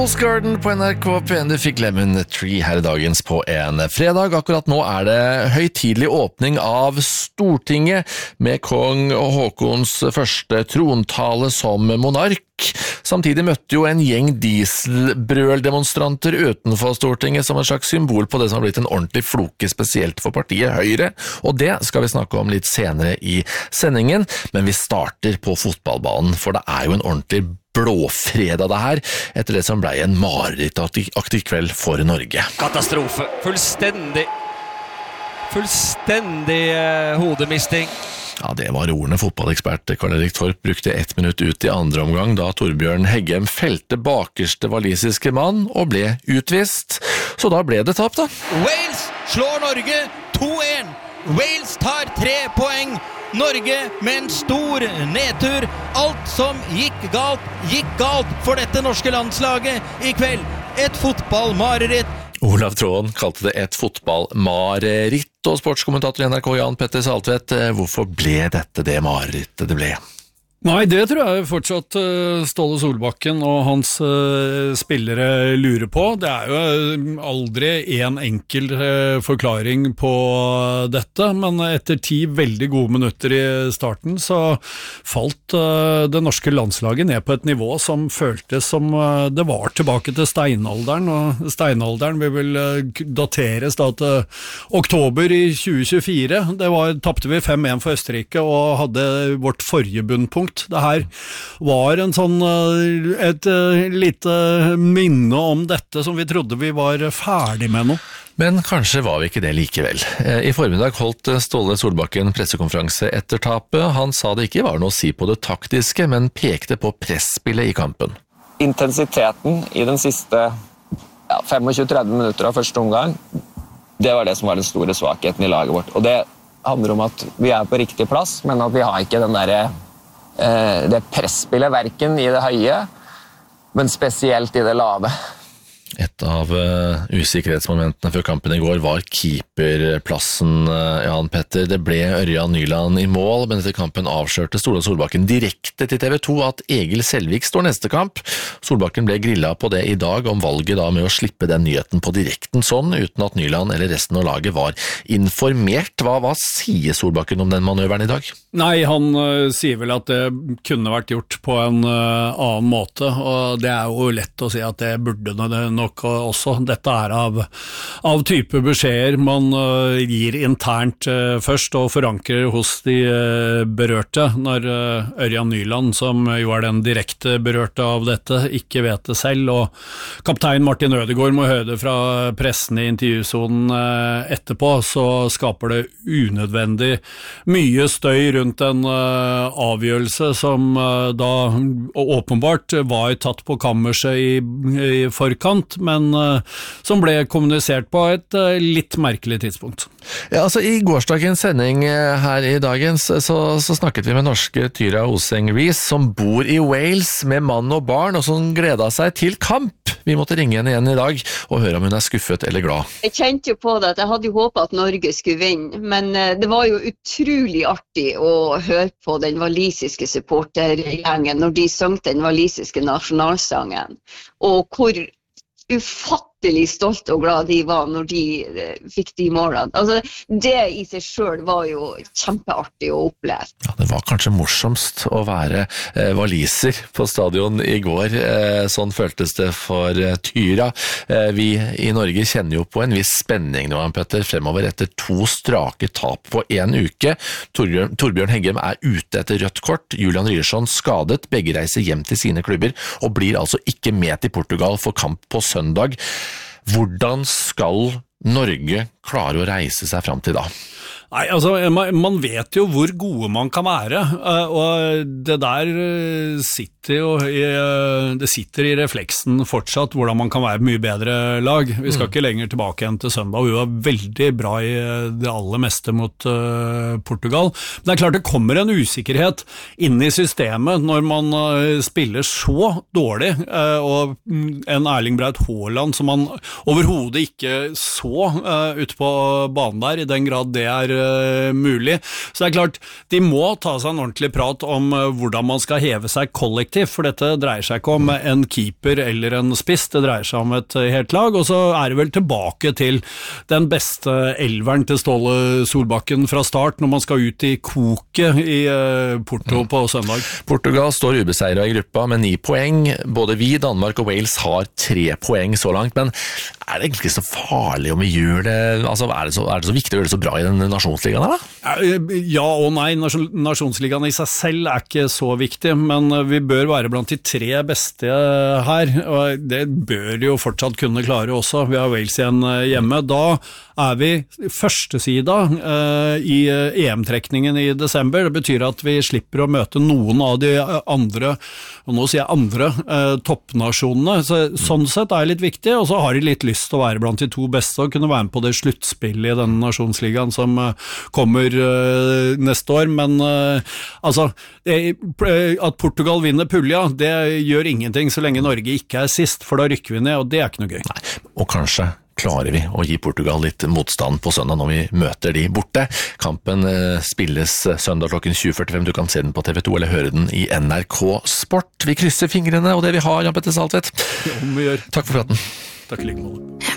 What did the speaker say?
Garden på NRK P1, du fikk Lemon Tree her I dagens på en fredag. Akkurat nå det høytidelig åpning av Stortinget med kong Håkons første trontale som monark. Samtidig møtte jo en gjeng dieselbrøldemonstranter utenfor Stortinget som en slags symbol på det som har blitt en ordentlig floke spesielt for partiet Høyre, og det skal vi snakke om litt senere I sendingen, men vi starter på fotballbanen, for det jo en ordentlig blåfredag det her, etter det som ble en marerittaktig kveld for Norge. Katastrofe, fullstendig hodemisting. Ja, det var ordene fotballekspert Karl-Erik Torp brukte 1 minutt ut I andre omgang da Torbjørn Heggem felte bakerste walisiske mann og ble utvist. Så da ble det tap da. Wales slår Norge 2-1. Wales tar 3 poeng. Norge med en stor nedtur. Alt som gikk galt for dette norske landslaget I kveld. Et fotballmareritt. Olav Tråden kalte det et fotballmareritt, og sportskommentator I NRK Jan Petter Saltvedt, hvorfor ble dette det marerittet det ble? Nei, det tror jeg fortsatt Ståle Solbakken og hans spillere lurer på. Det jo aldri en enkel forklaring på dette, men etter 10 veldig gode minutter I starten så falt det norske landslaget ned på et nivå som føltes som det var tilbake til steinalderen, og steinalderen vil vel dateres da til oktober I 2024. Tappte vi 5-1 for Østerrike og hadde vårt forrige bunnpunkt. Det her var en sånn et lite minne om dette som vi trodde vi var ferdig med nå. Men kanskje var vi ikke det likevel. I formiddag holdt Ståle Solbakken pressekonferanse etter tapet. Han sa det ikke var noe å si på det taktiske, men pekte på presspillet I kampen. Intensiteten I den siste 25-30 minutter av første omgang, det var det som var den store svakheten I laget vårt. Og det handler om at vi på riktig plass, men at vi har ikke den det presspillet hverken I det høye, men spesielt I det lave. Et av usikkerhetsmomentene før kampen I går var keeperplassen, Jan Petter. Det ble Ørjan Nyland I mål, men etter kampen avslørte Ståle Solbakken direkte til TV 2 at Egil Selvik står neste kamp. Solbakken ble grillet på det I dag om valget da med å slippe den nyheten på direkten sånn, uten at Nyland eller resten av laget var informert. Hva sier Solbakken om den manøveren I dag? Nei, han sier vel at det kunne vært gjort på en annen måte, og det jo lett å si at det burde det nok også. Dette av type beskjeder man gir internt først og forankrer hos de berørte, når Ørjan Nyland, som jo den direkte berørte av dette, ikke vet det selv, og kaptein Martin Ødegaard må høre det fra pressen I intervjusonen etterpå, så skaper det unødvendig mye støy rundt en avgjørelse som da åpenbart var tatt på kammerset I forkant, men som ble kommunisert på et litt merkelig tidspunkt. Ja, altså I gårsdagens sending her I dagens så snakket vi med norske Tyra Oseng Rees som bor I Wales med mann og barn og som gledet seg til kamp. Vi måtte ringe henne igjen I dag og høre om hun skuffet eller glad. Jeg kjente jo på det at jeg hadde jo håpet at Norge skulle vinne, men det var jo utrolig artig å høre på den walisiske supportergjengen når de sang den walisiske nasjonalsangen, og hvor ufattelig stolt og glad de var når de fikk de målene. Altså, det I seg selv var jo kjempeartig å oppleve. Ja, det var kanskje morsomst å være waliser på stadion I går. Sånn føltes det for Tyra. Vi I Norge kjenner jo på en viss spenning nå, Petter, fremover etter 2 strake tap på 1 uke. Torbjørn Heggem ute etter rødt kort. Julian Ryerson skadet. Begge reiser hjem til sine klubber og blir altså ikke med til Portugal for kamp på søndag. Hvordan skal Norge klare å reise seg frem til da? Nei, altså, man vet jo hvor gode man kan være, og det der sitter jo det sitter I refleksen fortsatt hvordan man kan være mye bedre lag. Vi skal ikke lenger tilbake igjen til søndag, vi var veldig bra I det aller meste mot Portugal. Men det klart det kommer en usikkerhet inn I systemet når man spiller så dårlig, og en Erling Braut Haaland som man overhodet ikke så ut på banen der, I den grad det mulig. Så det klart, de må ta seg en ordentlig prat om hvordan man skal heve seg kollektivt, for dette dreier seg ikke om en keeper eller en spiss, det dreier seg om et helt lag, og så det vel tilbake til den beste elveren til Ståle Solbakken fra start, når man skal ut i koket i Porto på søndag. Portugal står ubeseiret i gruppa med 9 poeng. Både vi, Danmark og Wales har 3 poeng så langt, men det egentlig så farlig om vi gjør det? Altså, er det så viktig å gjøre det så bra i den nasjonsligaen her, da? Ja og nei. Nasjonsligaen i seg selv ikke så viktig, men vi bør være blant de 3 beste her, og det bør de jo fortsatt kunne klare også. Vi har Wales igjen hjemme. Da vi førstesida i EM-trekningen i desember. Det betyr at vi slipper å møte noen av de andre, og nå sier jeg andre, toppnasjonene. Sånn sett det litt viktig, og så har de litt lyst til å være blant de 2 beste og kunne være med på det sluttspillet i denne nasjonsligaen som kommer neste år. Men altså, at Portugal vinner pulja, det gjør ingenting så lenge Norge ikke sist, for da rykker vi ned, og det ikke noe gøy. Nei, og kanskje klarer vi å gi Portugal litt motstand på søndag når vi møter de borte. Kampen spilles søndag klokken 20.45. Du kan se den på TV2 eller høre den i NRK Sport. Vi krysser fingrene og det vi har, Jan Petter Saltvedt. Om vi gjør. Takk for praten. Takk i like måte.